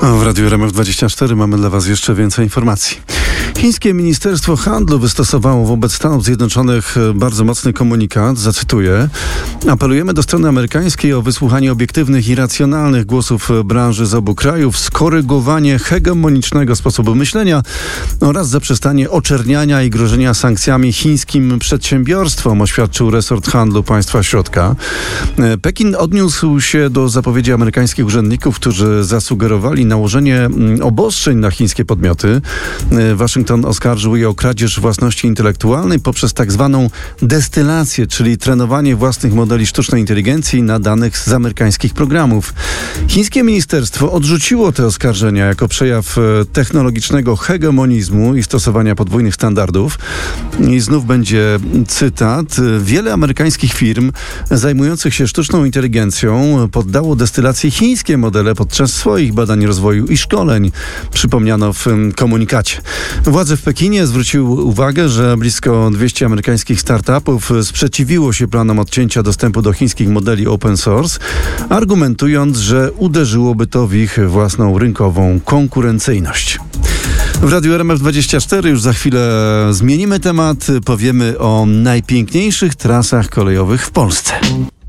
W Radiu RMF24 mamy dla Was jeszcze więcej informacji. Chińskie Ministerstwo Handlu wystosowało wobec Stanów Zjednoczonych bardzo mocny komunikat, zacytuję: apelujemy do strony amerykańskiej o wysłuchanie obiektywnych i racjonalnych głosów branży z obu krajów, skorygowanie hegemonicznego sposobu myślenia oraz zaprzestanie oczerniania i grożenia sankcjami chińskim przedsiębiorstwom, oświadczył resort handlu państwa środka. Pekin odniósł się do zapowiedzi amerykańskich urzędników, którzy zasugerowali nałożenie obostrzeń na chińskie podmioty. Waszyngton oskarżył je o kradzież własności intelektualnej poprzez tak zwaną destylację, czyli trenowanie własnych modeli sztucznej inteligencji na danych z amerykańskich programów. Chińskie ministerstwo odrzuciło te oskarżenia jako przejaw technologicznego hegemonizmu i stosowania podwójnych standardów. I znów będzie cytat: wiele amerykańskich firm zajmujących się sztuczną inteligencją poddało destylacji chińskie modele podczas swoich badań, rozwoju i szkoleń, przypomniano w komunikacie. Władze w Pekinie zwróciły uwagę, że blisko 200 amerykańskich startupów sprzeciwiło się planom odcięcia dostępu do chińskich modeli open source, argumentując, że uderzyłoby to w ich własną rynkową konkurencyjność. W Radiu RMF24 już za chwilę zmienimy temat, powiemy o najpiękniejszych trasach kolejowych w Polsce.